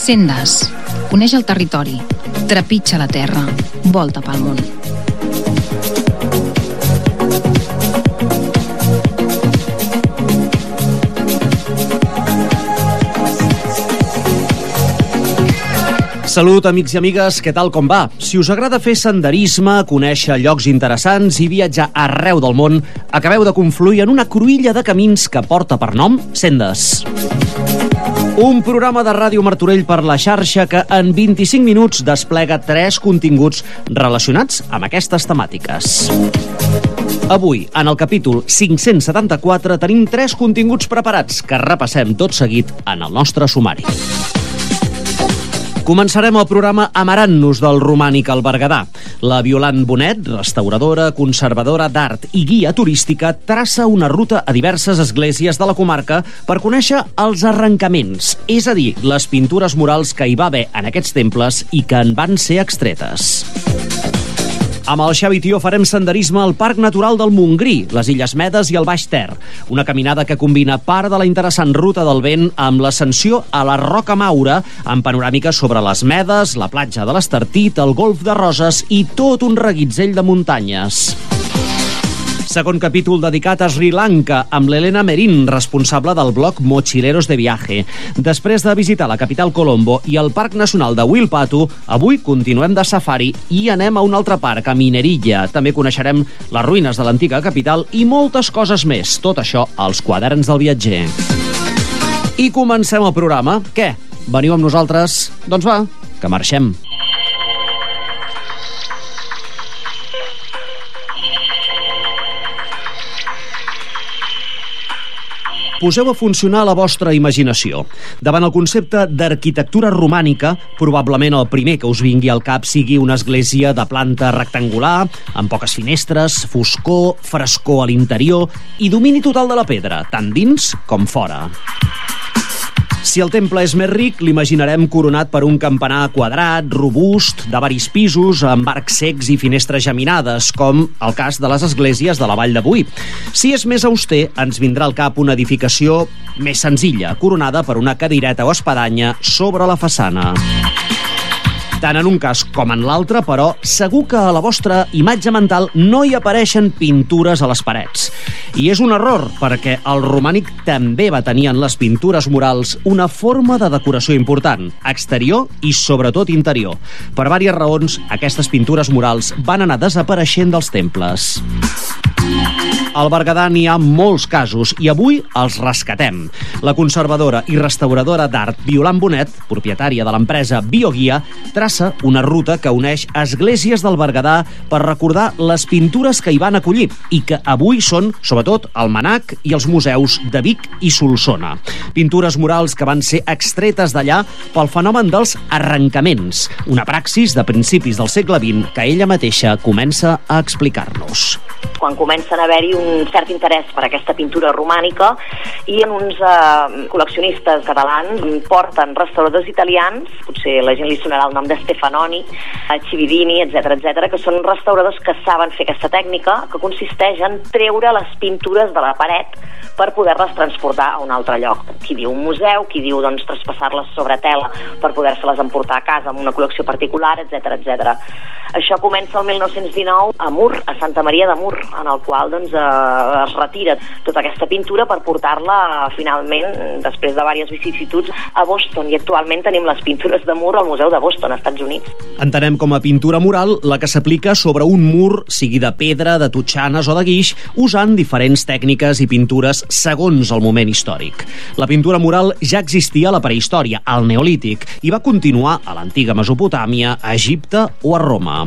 Sendes. Coneix el territori. Trepitja la terra. Volta pel món. Salut, amics i amigues, què tal, com va? Si us agrada fer senderisme, conèixer llocs interessants i viatjar arreu del món, acabeu de confluir en una cruïlla de camins que porta per nom Sendes. Un programa de Ràdio Martorell per la xarxa que en 25 minuts desplega 3 continguts relacionats amb aquestes temàtiques. Avui, en el capítol 574, tenim 3 continguts preparats que repassem tot seguit en el nostre sumari. Començarem el programa amarant-nos del romànic al Berguedà. La Violant Bonet, restauradora, conservadora d'art i guia turística, traça una ruta a diverses esglésies de la comarca per conèixer els arrencaments, és a dir, les pintures murals que hi va haver en aquests temples i que en van ser extretes. Amb el Xavi Tió farem senderisme al Parc Natural del Montgrí, les Illes Medes i el Baix Ter. Una caminada que combina part de la interessant ruta del vent amb l'ascensió a la Roca Maura, amb panoràmiques sobre les Medes, la platja de l'Estartit, el Golf de Roses i tot un reguitzell de muntanyes. Segon capítol dedicat a Sri Lanka, amb l'Helena Merín, responsable del blog Mochileros de Viaje. Després de visitar la capital Colombo i el Parc Nacional de Wilpatu, avui continuem de safari i anem a un altre parc, a Minerilla. També coneixerem les ruïnes de l'antiga capital i moltes coses més. Tot això als quaderns del viatger. I comencem el programa. Què? Veniu amb nosaltres? Doncs va, que marxem. Poseu a funcionar la vostra imaginació. Davant el concepte d'arquitectura romànica, probablement el primer que us vingui al cap sigui una església de planta rectangular, amb poques finestres, foscor, frescor a l'interior i domini total de la pedra, tant dins com fora. Si el temple és més ric, l'imaginarem coronat per un campanar quadrat, robust, de varis pisos, amb arcs cecs i finestres geminades, com el cas de les esglésies de la Vall de Boí. Si és més auster, ens vindrà al cap una edificació més senzilla, coronada per una cadireta o espadanya sobre la façana. Tant en un cas com en l'altre, però, segur que a la vostra imatge mental no hi apareixen pintures a les parets. I és un error, perquè el romànic també va tenir en les pintures murals una forma de decoració important, exterior i sobretot interior. Per diverses raons, aquestes pintures murals van anar desapareixent dels temples. Al Berguedà n'hi ha molts casos i avui els rescatem. La conservadora i restauradora d'art Violant Bonet, propietària de l'empresa Bioguia, traça una ruta que uneix esglésies del Berguedà per recordar les pintures que hi van acollir i que avui són, sobretot, el MNAC i els museus de Vic i Solsona. Pintures murals que van ser extretes d'allà pel fenomen dels arrencaments, una praxis de principis del segle XX que ella mateixa comença a explicar-nos. Quan comencen a haver-hi un cert interès per aquesta pintura romànica i en uns col·leccionistes catalans porten restauradors italians, potser la gent li sonarà el nom de Stefanoni, Cividini, etc., que són restauradors que saben fer aquesta tècnica, que consisteix en treure les pintures de la paret per poder-les transportar a un altre lloc. Qui diu un museu, qui diu traspassar-les sobre tela per poder-se-les emportar a casa amb una col·lecció particular, etc. Això comença el 1919 a Mur, a Santa Maria de Mur, en el qual es retira tota aquesta pintura per portar-la finalment, després de diverses vicissituds, a Boston, i actualment tenim les pintures de Mur al Museu de Boston, als Estats Units. Entenem com a pintura mural la que s'aplica sobre un mur, sigui de pedra, de totxanes o de guix, usant diferents tècniques i pintures segons el moment històric. La pintura mural ja existia a la prehistòria, al Neolític, i va continuar a l'antiga Mesopotàmia, a Egipte o a Roma.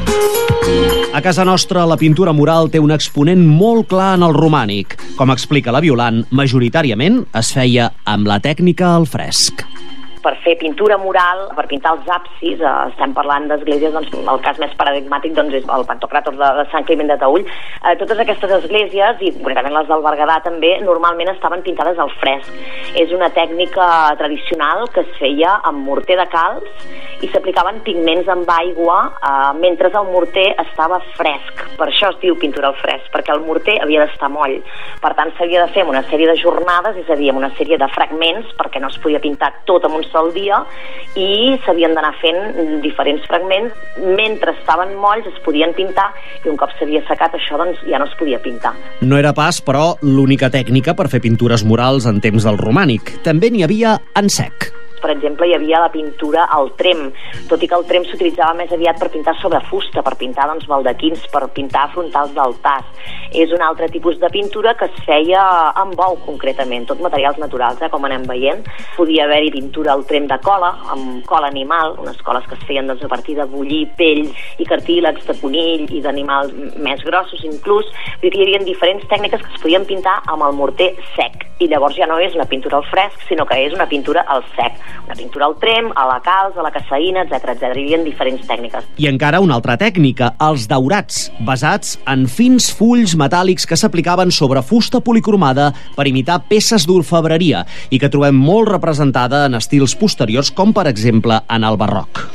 A casa nostra, la pintura mural té un exponent molt clar en el romànic. Com explica la Violant, majoritàriament es feia amb la tècnica al fresc. Per fer pintura mural, per pintar els absis, estem parlant d'esglésies, el cas més paradigmàtic és el Pantocràtor de Sant Climent de Taüll. Totes aquestes esglésies, i concretament les del Berguedà també, normalment estaven pintades al fresc. És una tècnica tradicional que es feia amb morter de calç i s'aplicaven pigments amb aigua mentre el morter estava fresc. Per això es diu pintura al fresc, perquè el morter havia d'estar moll. Per tant, s'havia de fer una sèrie de jornades, és a dir, amb una sèrie de fragments, perquè no es podia pintar tot en un del dia i s'havien d'anar fent diferents fragments. Mentre estaven molls es podien pintar i un cop s'havia secat això doncs ja no es podia pintar. No era pas, però, l'única tècnica per fer pintures murals en temps del romànic. També n'hi havia en sec. Per exemple, hi havia la pintura al trem, tot i que el trem s'utilitzava més aviat per pintar sobre fusta, per pintar doncs, baldaquins, per pintar frontals d'altars. És un altre tipus de pintura que es feia amb bou, concretament, tot materials naturals, com anem veient. Podia haver-hi pintura al trem de cola, amb cola animal, unes coles que es feien doncs, a partir de bullir pells i cartílags de conill i d'animals més grossos inclús. Vull dir que hi havia diferents tècniques que es podien pintar amb el morter sec, i llavors ja no és una pintura al fresc, sinó que és una pintura al sec. Una pintura al trem, a la calç, a la caseïna, etc. Hi havia diferents tècniques. I encara una altra tècnica, els daurats, basats en fins fulls metàl·lics que s'aplicaven sobre fusta policromada per imitar peces d'orfebreria i que trobem molt representada en estils posteriors, com per exemple en el barroc.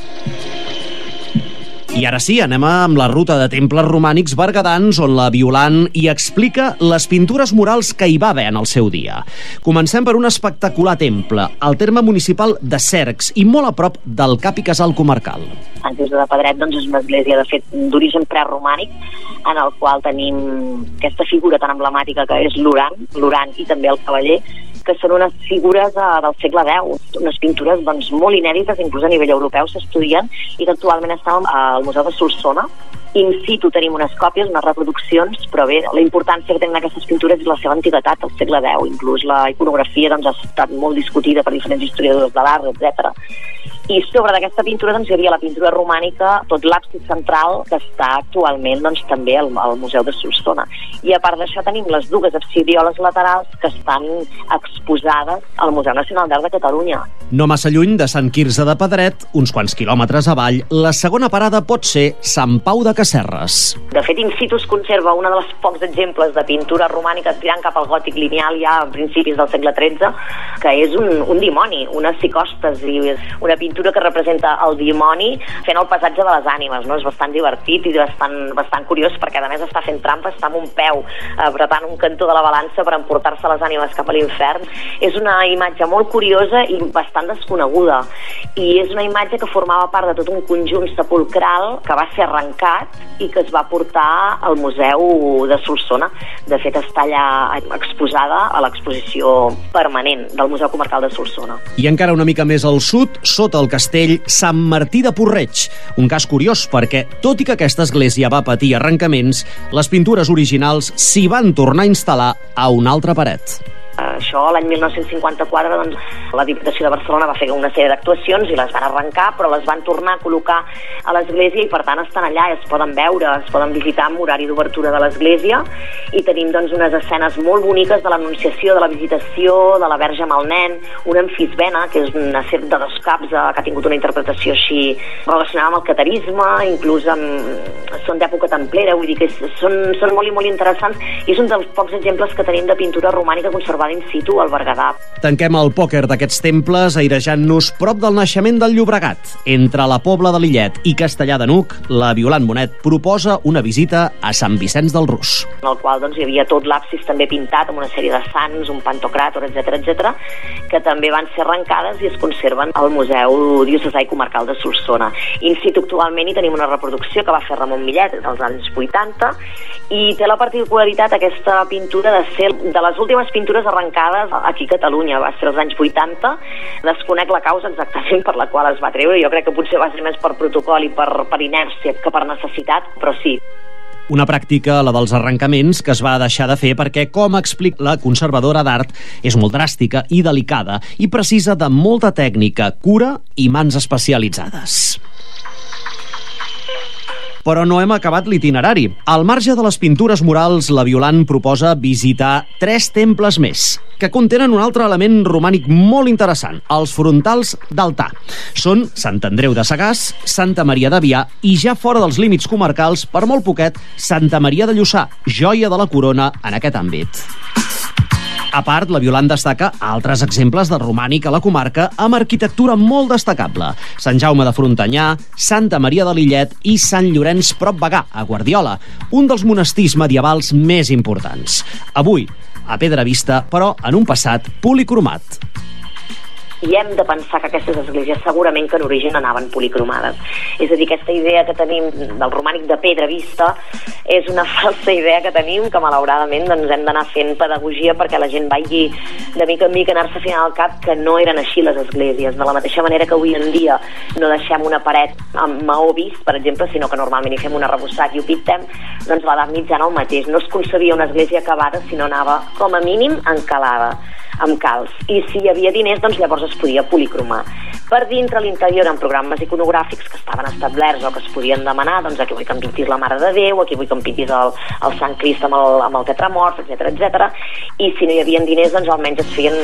I ara sí, anem amb la ruta de temples romànics berguedans, on la Violant hi explica les pintures murals que hi va haver en el seu dia. Comencem per un espectacular temple, al terme municipal de Cercs, i molt a prop del cap i casal comarcal. Sant Quirze de Pedret doncs, és una església, de fet, d'origen preromànic, en el qual tenim aquesta figura tan emblemàtica que és l'Urant i també el cavaller, que són unes figures del segle X, unes pintures doncs, molt inèdites, inclús a nivell europeu s'estudien, i que actualment estan al Museu de Solsona. In situ tenim unes còpies, unes reproduccions, però bé, la importància que tenen aquestes pintures és la seva antiguitat al segle X. Inclús la iconografia doncs, ha estat molt discutida per diferents historiadors de l'art, etc. I sobre d'aquesta pintura doncs, hi havia la pintura romànica, tot l'absis central, que està actualment doncs, també al Museu de Solsona. I a part d'això tenim les dues absidioles laterals que estan exposades al Museu Nacional d'Art de Catalunya. No massa lluny de Sant Quirze de Pedret, uns quants quilòmetres avall, la segona parada pot ser Sant Pau de Casserres. De fet, in situ es conserva un dels pocs exemples de pintura romànica tirant cap al gòtic lineal ja a principis del segle XIII, que és un dimoni, unes psicostes, i una pintura que representa el dimoni fent el passatge de les ànimes, no? És bastant divertit i bastant curiós, perquè a més està fent trampa, està amb un peu apretant un cantó de la balança per emportar-se les ànimes cap a l'infern. És una imatge molt curiosa i bastant desconeguda, i és una imatge que formava part de tot un conjunt sepulcral que va ser arrencat i que es va portar al Museu de Solsona. De fet, està allà exposada a l'exposició permanent del Museu Comarcal de Solsona. I encara una mica més al sud, sota el castell Sant Martí de Porreig. Un cas curiós perquè, tot i que aquesta església va patir arrencaments, les pintures originals s'hi van tornar a instal·lar a una altra paret. Això, l'any 1954, doncs, la Diputació de Barcelona va fer una sèrie d'actuacions i les van arrencar, però les van tornar a col·locar a l'església i, per tant, estan allà, es poden veure, es poden visitar amb horari d'obertura de l'església, i tenim doncs, unes escenes molt boniques de l'Anunciació, de la Visitació, de la Verge amb el nen, una amfisbena, que és una serp de 2 caps, que ha tingut una interpretació així relacionada amb el caterisme, inclús són d'època templera, vull dir que són molt i molt interessants, i és un dels pocs exemples que tenim de pintura romànica conservada in situ al Berguedà. Tanquem el pòquer d'aquests temples airejant-nos prop del naixement del Llobregat. Entre la Pobla de Lillet i Castellar de n'Hug, la Violant Bonet proposa una visita a Sant Vicenç del Rus, en el qual doncs, hi havia tot l'absis també pintat amb una sèrie de sants, un pantocràtor, etc., que també van ser arrencades i es conserven al Museu Diocesà i Comarcal de Solsona. In situ actualment hi tenim una reproducció que va fer Ramon Millet dels anys 80, i té la particularitat aquesta pintura de ser de les últimes pintures arrencades aquí a Catalunya. Va ser als anys 80, desconec la causa exactament per la qual es va treure, jo crec que potser va ser més per protocol i per inèrcia que per necessitat, però sí. Una pràctica, la dels arrencaments, que es va deixar de fer perquè, com explica la conservadora d'art, és molt dràstica i delicada i precisa de molta tècnica, cura i mans especialitzades. Però no hem acabat l'itinerari. Al marge de les pintures murals, la Violant proposa visitar 3 temples més, que contenen un altre element romànic molt interessant, els frontals d'altar. Són Sant Andreu de Sagàs, Santa Maria d'Avià i, ja fora dels límits comarcals, per molt poquet, Santa Maria de Lluçà, joia de la corona en aquest àmbit. A part, la Violant destaca altres exemples de romànic a la comarca amb arquitectura molt destacable. Sant Jaume de Frontanyà, Santa Maria de Lillet i Sant Llorenç prop Bagà, a Guardiola, un dels monestirs medievals més importants. Avui, a pedra vista, però en un passat policromat. i hem de pensar que aquestes esglésies segurament que en origen anaven policromades. És a dir, aquesta idea que tenim del romànic de pedra vista és una falsa idea que tenim, que malauradament doncs, hem d'anar fent pedagogia perquè la gent vagi de mica en mica anar-se fent al cap que no eren així les esglésies. De la mateixa manera que avui en dia no deixem una paret amb maó vist, per exemple, sinó que normalment hi fem un arrebossat i ho pintem, doncs l'edat mitjana el mateix. No es concebia una església acabada, sinó anava com a mínim encalada, amb calç. I si hi havia diners, doncs llavors es podia policromar. Per dintre l'interior, en programes iconogràfics que estaven establerts o que es podien demanar, doncs aquí vull que em pintis la Mare de Déu, aquí vull que em pintis el Sant Crist amb el tetramorf, etc. I si no hi havia diners, doncs almenys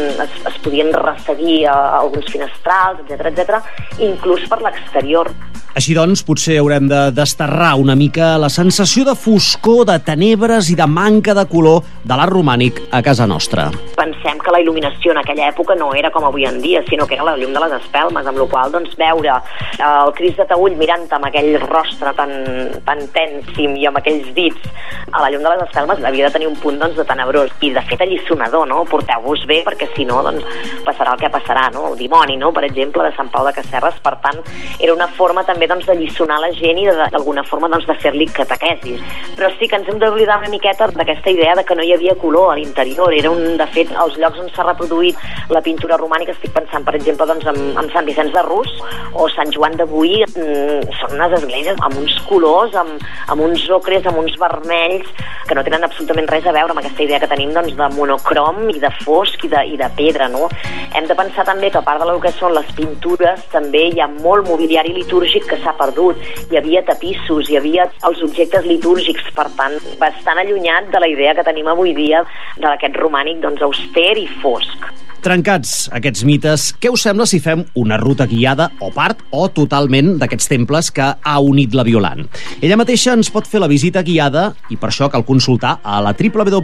es podien resseguir alguns finestrals, etc. inclús per l'exterior. Així doncs, potser haurem de desterrar una mica la sensació de foscor, de tenebres i de manca de color de l'art romànic a casa nostra. Pensem que la il·luminació en aquella època no era com avui en dia, sinó que era la llum de les espelmes, amb la qual doncs, veure el Crist de Taüll mirant amb aquell rostre tan tènsim i amb aquells dits a la llum de les espelmes havia de tenir un punt doncs, de tenebrós i de fet alliçonador, no? Porteu-vos bé perquè si no doncs, passarà el que passarà, no? El dimoni, no? Per exemple, de Sant Pau de Casserres. Per tant, era una forma també doncs, d'alliçonar la gent i d'alguna forma doncs, de fer-li catequesis. Però sí que ens hem d'oblidar una miqueta d'aquesta idea de que no hi havia color a l'interior. Era de fet, els llocs on s'ha reproduït la pintura romànica, estic pensant, per exemple, doncs, en Sant Vicenç de Rus o Sant Joan de Boí, són unes esglésies amb uns colors, amb uns ocres, amb uns vermells, que no tenen absolutament res a veure amb aquesta idea que tenim doncs, de monocrom i de fosc i de pedra, no? Hem de pensar també que a part del que són les pintures, també hi ha molt mobiliari litúrgic que s'ha perdut. Hi havia tapissos, hi havia els objectes litúrgics, per tant, bastant allunyat de la idea que tenim avui dia d'aquest romànic doncs, auster i fosc. Trencats aquests mites, què us sembla si fem una ruta guiada o part o totalment d'aquests temples que ha unit la Violant? Ella mateixa ens pot fer la visita guiada i per això cal consultar a la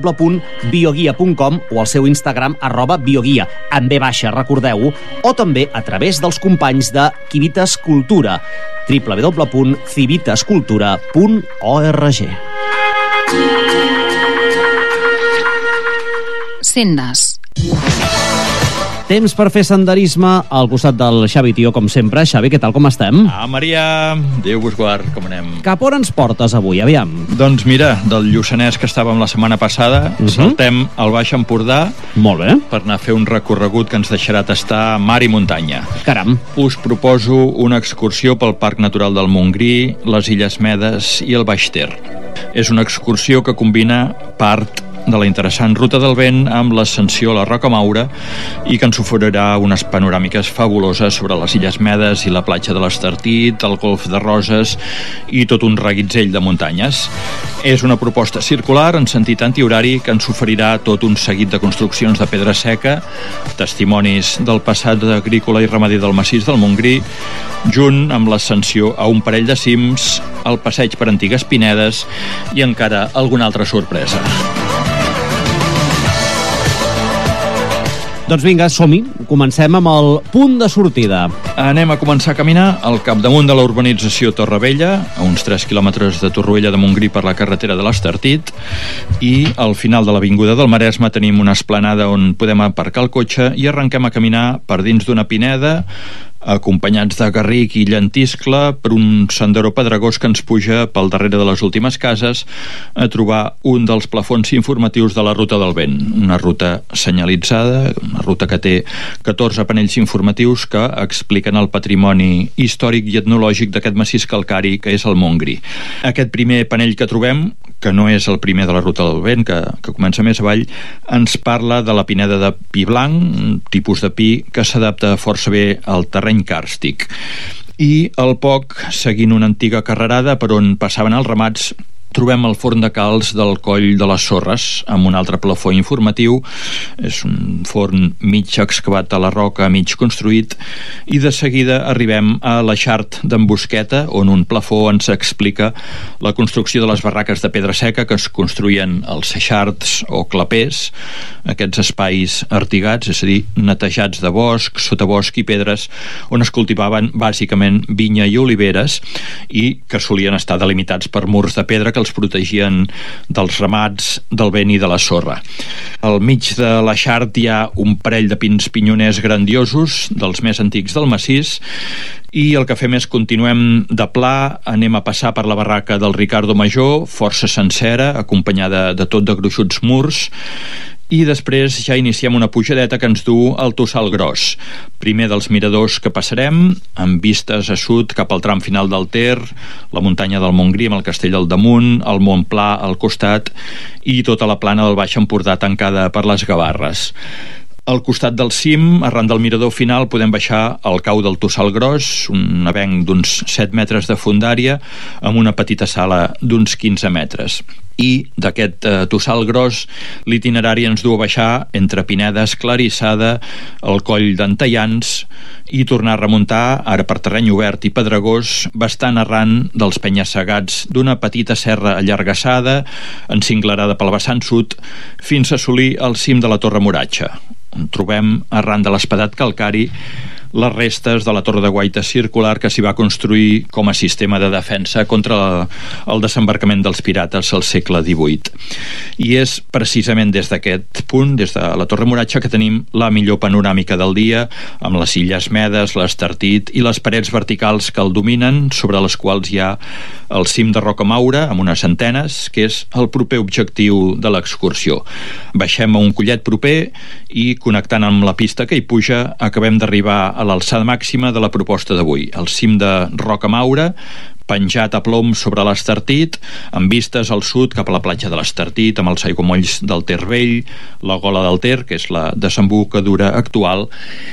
www.bioguia.com o al seu Instagram @bioguia, amb B baixa, recordeu-ho, o també a través dels companys de Civitas Cultura, www.civitascultura.org. Sendes. Temps per fer senderisme al costat del Xavi Tió, com sempre. Xavi, què tal, com estem? Maria, Déu vos guard, com anem? Cap on ens portes avui, aviam? Doncs mira, del Lluçanès que estàvem la setmana passada, saltem al Baix Empordà. Molt bé. Per anar a fer un recorregut que ens deixarà tastar mar i muntanya. Caram. Us proposo una excursió pel Parc Natural del Montgrí, les Illes Medes i el Baix Ter. És una excursió que combina part de la interessant Ruta del Vent amb l'ascensió a la Roca Maura i que ens oferirà unes panoràmiques fabuloses sobre les Illes Medes i la platja de l'Estartit, el Golf de Roses i tot un reguitzell de muntanyes. És una proposta circular en sentit antihorari que ens oferirà tot un seguit de construccions de pedra seca, testimonis del passat agrícola i ramader del massís del Montgrí, junt amb l'ascensió a un parell de cims, el passeig per antigues pinedes i encara alguna altra sorpresa. Doncs vinga, som-hi. Comencem amb el punt de sortida. Anem a començar a caminar al capdamunt de la urbanització Torrevella, a uns 3 quilòmetres de Torroella de Montgrí per la carretera de l'Estartit, i al final de l'avinguda del Maresme tenim una esplanada on podem aparcar el cotxe i arrenquem a caminar per dins d'una pineda, acompanyats de garric i llentiscle per un senderó pedregós que ens puja pel darrere de les últimes cases a trobar un dels plafons informatius de la Ruta del Vent, una ruta senyalitzada, una ruta que té 14 panells informatius que expliquen el patrimoni històric i etnològic d'aquest massís calcari que és el Montgrí. Aquest primer panell que trobem, que no és el primer de la Ruta del Vent, que comença més avall, ens parla de la pineda de pi blanc, un tipus de pi que s'adapta força bé al terreny càrstic. I al poc, seguint una antiga carrerada per on passaven els ramats, trobem el forn de calç del Coll de les Sorres, amb un altre plafó informatiu. És un forn mig excavat a la roca, mig construït, i de seguida arribem a l'Eixart d'en Busqueta, on un plafó ens explica la construcció de les barraques de pedra seca que es construïen als eixarts o clapers, aquests espais artigats, és a dir, netejats de bosc, sotabosc i pedres, on es cultivaven bàsicament vinya i oliveres i que solien estar delimitats per murs de pedra que els protegien dels ramats, del vent i de la sorra. Al mig de la Xart hi ha un parell de pins pinyoners grandiosos, dels més antics del massís, i el que fem és continuem de pla, anem a passar per la barraca del Ricardo Major, força sencera, acompanyada de tot de gruixuts murs, i després ja iniciem una pujadeta que ens du al Tossal Gros. Primer dels miradors que passarem, amb vistes a sud cap al tram final del Ter, la muntanya del Montgrí amb el castell al damunt, el Montpla al costat i tota la plana del Baix Empordà tancada per les Gavarres. Al costat del cim, arran del mirador final, podem baixar al cau del Tossal Gros, un avenc d'uns 7 metres de fondària, amb una petita sala d'uns 15 metres. I d'aquest Tossal Gros, l'itinerari ens du a baixar entre Pineda Esclarissada, el coll d'Antaians, i tornar a remuntar, ara per terreny obert i pedregós, bastant arran dels penya-segats d'una petita serra allargassada, encinglerada pel vessant sud, fins a assolir el cim de la Torre Moratxa, on trobem, arran de l'espadat calcari, les restes de la torre de guaita circular que s'hi va construir com a sistema de defensa contra el desembarcament dels pirates al segle XVIII. I és precisament des d'aquest punt, des de la Torre Moratxa, que tenim la millor panoràmica del dia, amb les Illes Medes, l'Estartit i les parets verticals que el dominen, sobre les quals hi ha el cim de Rocamaura, amb unes antenes, que és el proper objectiu de l'excursió. Baixem a un collet proper i, connectant amb la pista que hi puja, acabem d'arribar a l'alçada màxima de la proposta d'avui, el cim de Rocamaura, penjat a plom sobre l'Estartit, amb vistes al sud cap a la platja de l'Estartit, amb els aiguamolls del Ter Vell, la Gola del Ter, que és la desembocadura actual,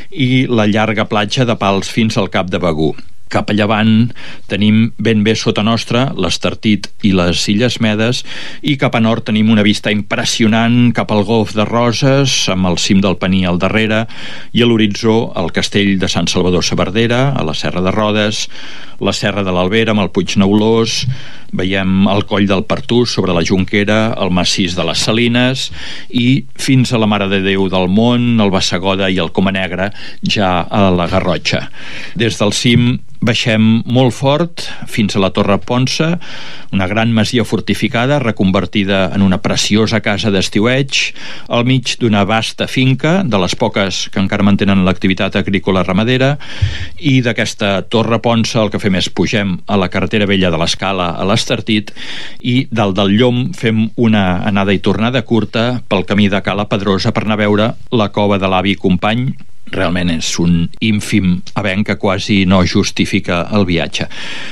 i la llarga platja de Pals fins al Cap de Begur. Cap a llevant tenim ben bé sota nostra l'Estartit i les Illes Medes, i cap a nord tenim una vista impressionant cap al Golf de Roses, amb el cim del Pení al darrere, i a l'horitzó el castell de Sant Salvador Saverdera, a la Serra de Rodes, la Serra de l'Albera amb el Puig Neulós, veiem el Coll del Pertús sobre la Jonquera, el massís de les Salines, i fins a la Mare de Déu del Mont, el Bassegoda i el Coma Negra, ja a la Garrotxa. Des del cim baixem molt fort fins a la Torre Ponça, una gran masia fortificada reconvertida en una preciosa casa d'estiueig al mig d'una vasta finca, de les poques que encara mantenen l'activitat agrícola ramadera, i d'aquesta Torre Ponça el que fem és pugem a la carretera vella de l'Escala a l'Estartit, i dalt del Llom fem una anada i tornada curta pel camí de Cala Pedrosa per anar a veure la cova de l'avi Company. Realment és un ínfim avenc que quasi no justifica el viatge.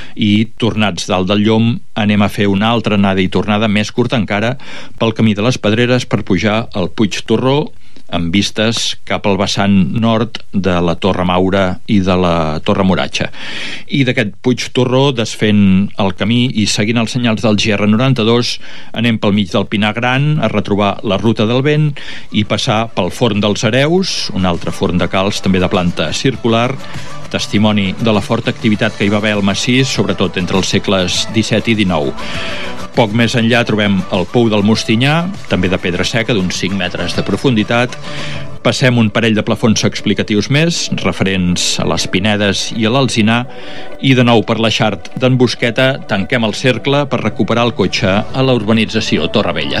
I tornats dalt del Llom anem a fer una altra anada i tornada més curta encara pel camí de les Pedreres per pujar al Puig Torró, amb vistes cap al vessant nord de la Torre Maura i de la Torre Moratxa. I d'aquest Puig Torró, desfent el camí i seguint els senyals del GR92, anem pel mig del Pinar Gran a retrobar la Ruta del Vent i passar pel Forn dels Hereus, un altre forn de calç també de planta circular, testimoni de la forta activitat que hi va haver al massís, sobretot entre els segles XVII i XIX. Poc més enllà trobem el Pou del Mostinyà, també de pedra seca, d'uns 5 metres de profunditat. Passem un parell de plafons explicatius més, referents a les Pinedes i a l'Alzinar, i de nou per la Xart d'en Busqueta tanquem el cercle per recuperar el cotxe a la urbanització Torrevella.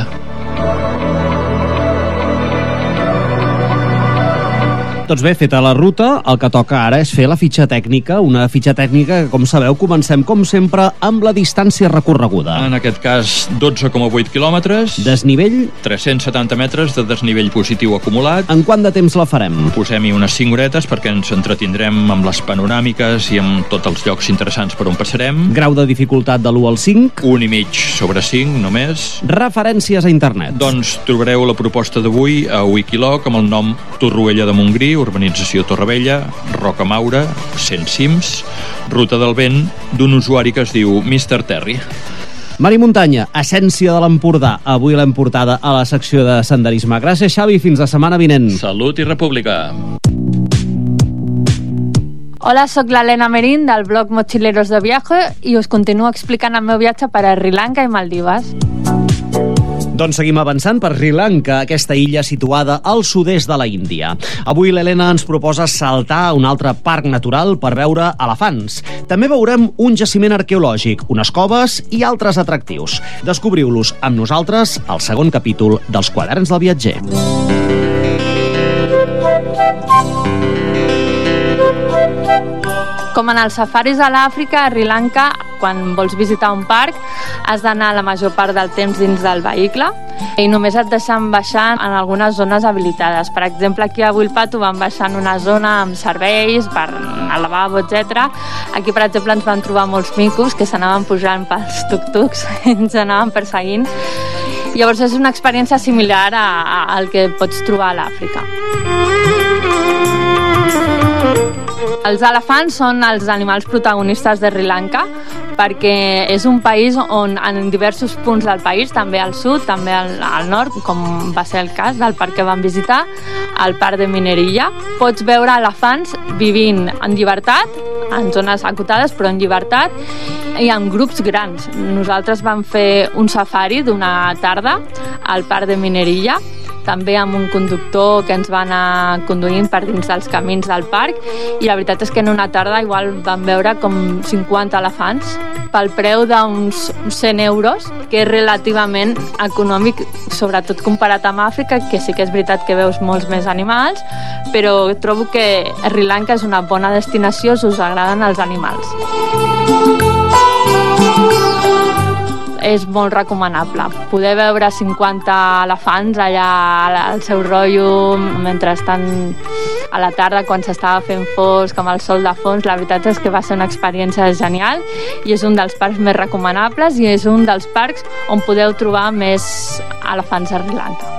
Doncs bé, feta la ruta, el que toca ara és fer la fitxa tècnica, una fitxa tècnica que, com sabeu, comencem, com sempre, amb la distància recorreguda. En aquest cas, 12,8 quilòmetres. Desnivell? 370 metres de desnivell positiu acumulat. En quant de temps la farem? Posem-hi unes 5 horetes perquè ens entretindrem amb les panoràmiques i amb tots els llocs interessants per on passarem. Grau de dificultat de l'1 al 5? 1,5 sobre 5, només. Referències a internet? Doncs trobareu la proposta d'avui a Wikiloc amb el nom Torroella de Montgrí, urbanització Torrevella, Rocamaura, 100 cims, Ruta del Vent, d'un usuari que es diu Mr. Terry. Mari Muntanya, essència de l'Empordà. Avui l'hem portada a la secció de senderisme. Gràcies, Xavi, fins la setmana vinent. Salut i república. Hola, sóc l'Helena Merín del blog Mochileros de Viaje i us continuo explicant el meu viatge per a Sri Lanka i Maldives. Doncs seguim avançant per Sri Lanka, aquesta illa situada al sud-est de la Índia. Avui l'Helena ens proposa saltar a un altre parc natural per veure elefants. També veurem un jaciment arqueològic, unes coves i altres atractius. Descobriu-los amb nosaltres al segon capítol dels Quaderns del Viatger. Com en els safaris a l'Àfrica, a Sri Lanka, quan vols visitar un parc, has d'anar la major part del temps dins del vehicle i només et deixen baixar en algunes zones habilitades. Per exemple, aquí a Wilpatu vam baixar en una zona amb serveis per al lavabo, etc. Aquí, per exemple, ens van trobar molts micos que s'anaven pujant pels tuk-tuks i ens anaven perseguint. Llavors és una experiència similar al que pots trobar a l'Àfrica. Els elefants són els animals protagonistes de Sri Lanka perquè és un país on en diversos punts del país, també al sud, també al nord, com va ser el cas del parc que vam visitar, el parc de Minerilla, pots veure elefants vivint en llibertat, en zones acotades però en llibertat i en grups grans. Nosaltres vam fer un safari d'una tarda al parc de Minerilla, també amb un conductor que ens va anar conduint per dins dels camins del parc i la veritat és que en una tarda igual vam veure com 50 elefants pel preu d'uns 100 euros, que és relativament econòmic, sobretot comparat amb Àfrica, que sí que és veritat que veus molts més animals, però trobo que Sri Lanka és una bona destinació si us agraden els animals. És molt recomanable. Poder veure 50 elefants allà al seu rotllo mentre estan a la tarda quan s'estava fent fosc amb el sol de fons, la veritat és que va ser una experiència genial i és un dels parcs més recomanables i és un dels parcs on podeu trobar més elefants a Sri Lanka.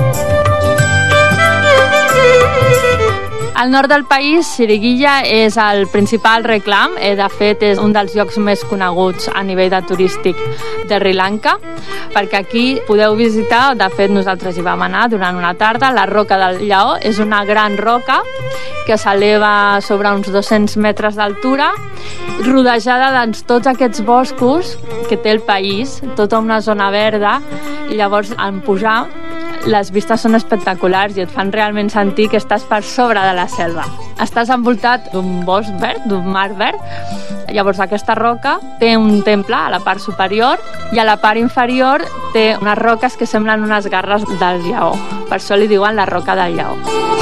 Al nord del país, Siriguilla és el principal reclam. De fet, és un dels llocs més coneguts a nivell de turístic de Sri Lanka, perquè aquí podeu visitar, de fet nosaltres hi vam anar durant una tarda, la Roca del Lleó. És una gran roca que s'eleva sobre uns 200 metres d'altura, rodejada de tots aquests boscos que té el país, tota una zona verda, i llavors en pujar les vistes són espectaculars i et fan realment sentir que estàs per sobre de la selva. Estàs envoltat d'un bosc verd, d'un mar verd. Llavors aquesta roca té un temple a la part superior i a la part inferior té unes roques que semblen unes garres del lleó. Per això li diuen la Roca del Lleó.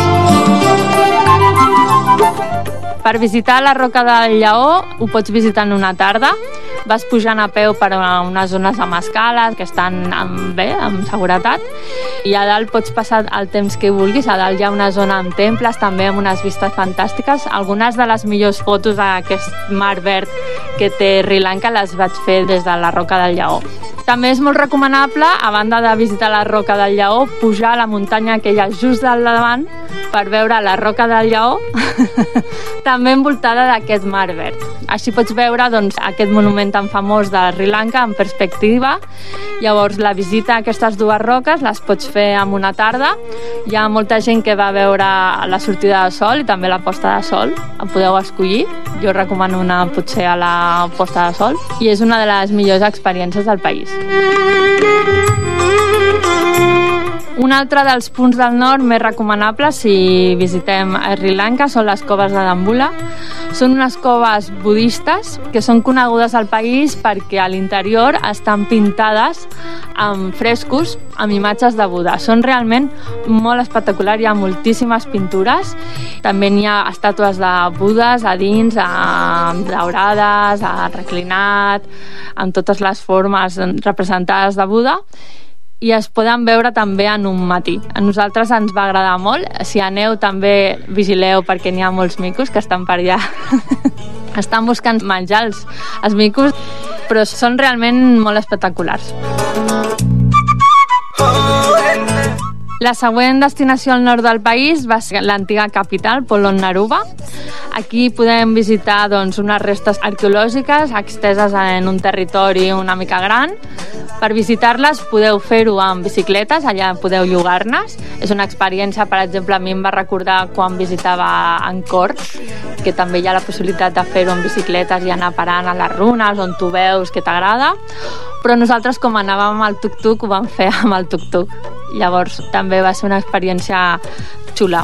Per visitar la Roca del Lleó ho pots visitar en una tarda. Vas pujant a peu per unes zones amb escales que estan bé, amb seguretat, i a dalt pots passar el temps que vulguis. A dalt hi ha una zona amb temples, també amb unes vistes fantàstiques. Algunes de les millors fotos d'aquest mar verd que té Sri Lanka les vaig fer des de la Roca del Lleó. També és molt recomanable, a banda de visitar la Roca del Lleó, pujar a la muntanya que hi ha just al davant per veure la Roca del Lleó, també envoltada d'aquest mar verd. Així pots veure aquest monument tan famós de Sri Lanka en perspectiva. Llavors la visita a aquestes dues roques les pots fer en una tarda. Hi ha molta gent que va veure la sortida de sol i també la posta de sol. En podeu escollir. Jo recomano una potser a la posta de sol i és una de les millors experiències del país. Un altre dels punts del nord més recomanables si visitem Sri Lanka són les coves de Dambulla. Són unes coves budistes que són conegudes al país perquè a l'interior estan pintades amb frescos, amb imatges de Buda. Són realment molt espectaculars, hi ha moltíssimes pintures. També n'hi ha estàtues de Budes a dins, daurades, reclinat, amb totes les formes representades de Buda, i es poden veure també en un matí. A nosaltres ens va agradar molt. Si aneu també vigileu perquè n'hi ha molts micos que estan per allà. Estan buscant menjar els micos, però són realment molt espectaculars. La següent destinació al nord del país va ser l'antiga capital, Polonnaruwa. Aquí podem visitar unes restes arqueològiques esteses en un territori una mica gran. Per visitar-les podeu fer-ho amb bicicletes, allà podeu llogar-nes. És una experiència, per exemple, a mi em va recordar quan visitava Angkor, que també hi ha la possibilitat de fer-ho amb bicicletes i anar parant a les runes on tu veus que t'agrada. Però nosaltres, com anàvem amb el tuk-tuk, ho vam fer amb el tuk-tuk. Llavors també va ser una experiència xula.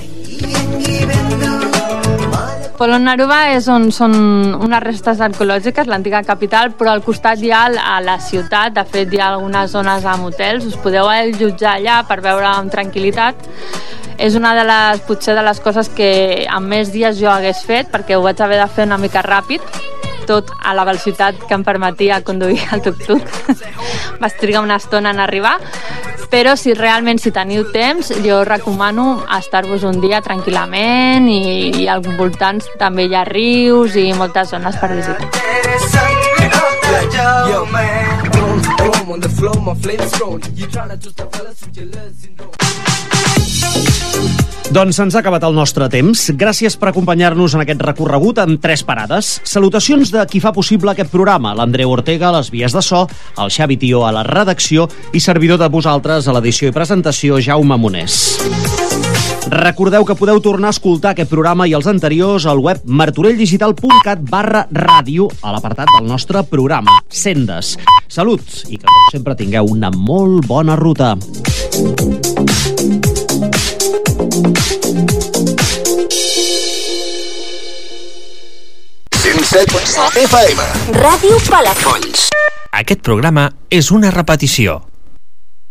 Polonnaruwa és on són unes restes arqueològiques, l'antiga capital, però al costat hi ha a la ciutat. De fet, hi ha algunes zones amb hotels. Us podeu allotjar allà per veure amb tranquil·litat. És una de les, potser, de les coses que en més dies jo hagués fet, perquè ho vaig haver de fer una mica ràpid, tot a la velocitat que em permetia conduir el tuk-tuk. Vaig trigar una estona en arribar, però si teniu temps, jo recomano estar-vos un dia tranquil·lament i als voltants també hi ha rius i moltes zones per visitar. Doncs se'ns ha acabat el nostre temps. Gràcies per acompanyar-nos en aquest recorregut amb 3 parades. Salutacions de qui fa possible aquest programa, l'Andreu Ortega a les vies de so, el Xavi Tió a la redacció i servidor de vosaltres a l'edició i presentació, Jaume Monés. Recordeu que podeu tornar a escoltar aquest programa i els anteriors al web martorelldigital.cat/ràdio a l'apartat del nostre programa, Sendes. Salut i que, com sempre, tingueu una molt bona ruta. 107.7 FM. Ràdio Palafolls. Aquest programa és una repetició.